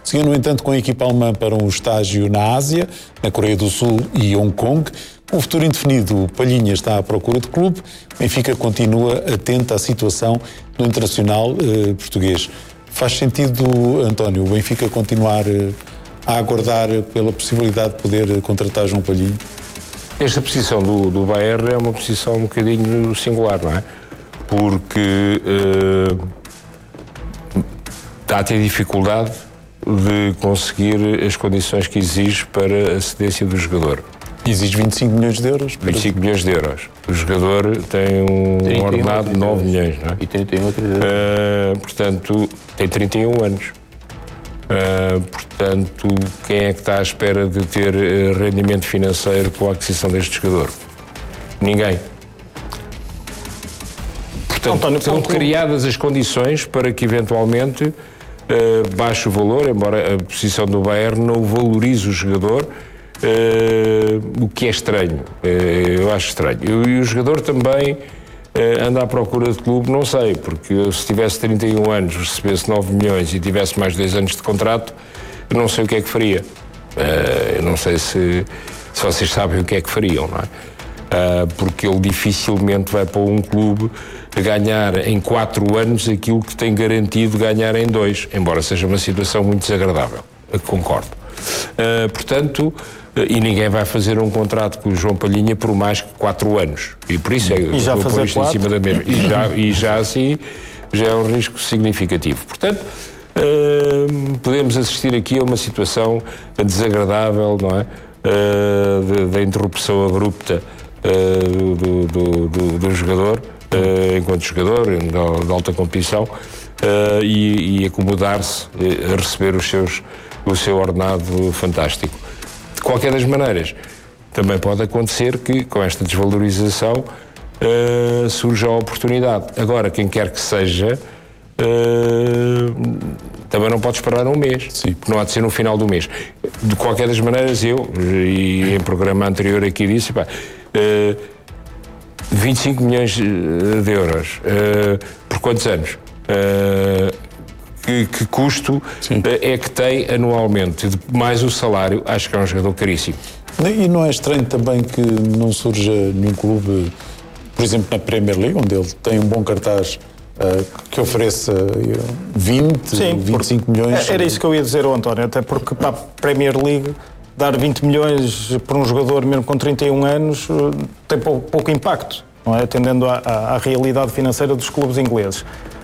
Seguiu, no entanto, com a equipa alemã para um estágio na Ásia, na Coreia do Sul e Hong Kong. Com o futuro indefinido, o Palhinha está à procura de clube. O Benfica continua atento à situação do internacional português. Faz sentido, António, o Benfica continuar a aguardar pela possibilidade de poder contratar João Palhinha? Esta posição do Bayern é uma posição um bocadinho singular, não é? Porque está a ter dificuldade de conseguir as condições que exige para a cedência do jogador. Exige 25 milhões de euros. 25 milhões de euros. O jogador tem um ordenado de 9 milhões, não é? E 31 outros euros. Portanto, tem 31 anos. Portanto, quem é que está à espera de ter rendimento financeiro com a aquisição deste jogador? Ninguém. Portanto, António, são criadas as condições para que eventualmente baixe o valor, embora a posição do Bayern não valorize o jogador, o que é estranho. Eu acho estranho. E o jogador também anda à procura de clube, não sei, porque se tivesse 31 anos, recebesse 9 milhões e tivesse mais 2 anos de contrato, eu não sei o que é que faria. Eu não sei se vocês sabem o que é que fariam, não é? Porque ele dificilmente vai para um clube a ganhar em 4 anos aquilo que tem garantido ganhar em 2, embora seja uma situação muito desagradável. Concordo. Portanto, e ninguém vai fazer um contrato com o João Palhinha por mais que 4 anos. E por isso E já fazer isto em cima da mesma. E já assim, já é um risco significativo. Portanto, podemos assistir aqui a uma situação desagradável, não é? Da interrupção abrupta do jogador, enquanto jogador, de alta competição, e acomodar-se a receber o seu ordenado fantástico. De qualquer das maneiras, também pode acontecer que, com esta desvalorização, surja a oportunidade. Agora, quem quer que seja, também não pode esperar um mês. Sim. Porque não há de ser no final do mês. De qualquer das maneiras, e em programa anterior aqui disse, 25 milhões de euros, por quantos anos? Que custo é que tem anualmente? Mais o salário, acho que é um jogador caríssimo. E não é estranho também que não surja nenhum clube, por exemplo, na Premier League, onde ele tem um bom cartaz, que ofereça 25 milhões? Era isso que eu ia dizer, António, até porque para a Premier League dar 20 milhões por um jogador mesmo com 31 anos tem pouco impacto, não é? Atendendo à realidade financeira dos clubes ingleses.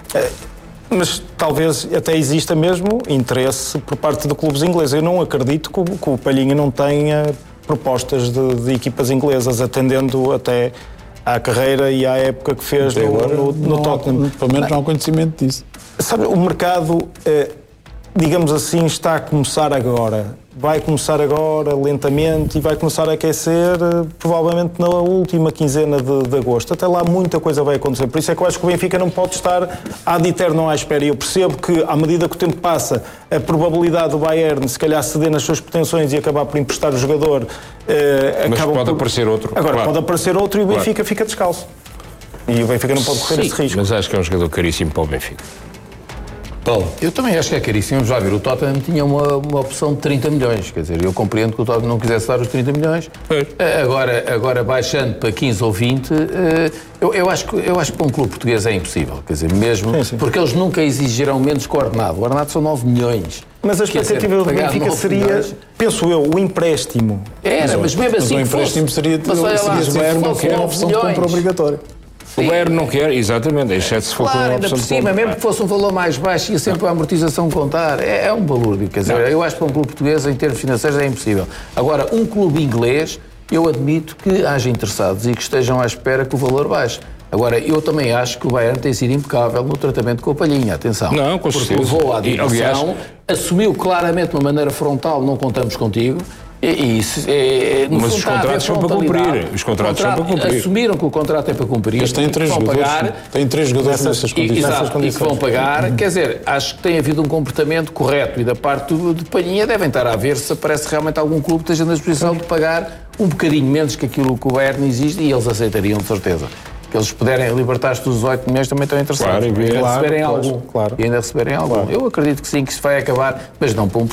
Mas talvez até exista mesmo interesse por parte de clubes ingleses. Eu não acredito que o Palhinha não tenha propostas de equipas inglesas, atendendo até à carreira e à época que fez no Tottenham. Pelo menos não há conhecimento disso. Sabe, o mercado, digamos assim, está a começar agora. Vai começar agora, lentamente, e vai começar a aquecer, provavelmente na última quinzena de agosto. Até lá muita coisa vai acontecer. Por isso é que eu acho que o Benfica não pode estar ad eternum à espera. E eu percebo que, à medida que o tempo passa, a probabilidade do Bayern, se calhar, ceder nas suas pretensões e acabar por emprestar o jogador... Mas pode aparecer outro. Agora, claro. pode aparecer outro e o Benfica fica descalço. E o Benfica não pode correr esse risco. Mas acho que é um jogador caríssimo para o Benfica. Paulo, eu também acho que é caríssimo. Vamos lá ver, o Tottenham tinha uma opção de 30 milhões. Quer dizer, eu compreendo que o Tottenham não quisesse dar os 30 milhões. Agora baixando para 15 ou 20, eu acho que para um clube português é impossível. Quer dizer, mesmo porque eles nunca exigirão menos que o ordenado. O ordenado são 9 milhões. Mas a expectativa do Benfica seria, penso eu, o empréstimo. Era, mas mesmo assim. O empréstimo seria mas olha lá, o Bayern não quer uma opção de compra obrigatória. O Bayern não quer, exatamente, exceto se for com uma ainda opção por de cima, compra. mesmo que fosse um valor mais baixo, ia sempre a amortização contar. É um balúrdio, quer dizer, eu acho que para um clube português, em termos financeiros, é impossível. Agora, um clube inglês, eu admito que haja interessados e que estejam à espera que o valor baixe. Agora, eu também acho que o Bayern tem sido impecável no tratamento com o Palhinha, atenção. Não, com certeza. Porque levou à direção, assumiu claramente de uma maneira frontal, não contamos contigo. Mas os contratos são para cumprir. Os contratos são para cumprir. Assumiram que o contrato é para cumprir. Eles têm 3 jogadores. Têm 3 jogadores nessas condições. Exato, e que vão pagar. Quer dizer, acho que tem havido um comportamento correto e da parte de Palhinha devem estar a ver se aparece realmente algum clube que esteja na disposição de pagar um bocadinho menos que aquilo que o Bayern exige, e eles aceitariam de certeza. Que eles puderem libertar-se dos 18 milhões também estão interessados. Claro, e ainda receberem algum. Claro. E ainda receberem algum. Eu acredito que sim, que isso vai acabar, mas não para um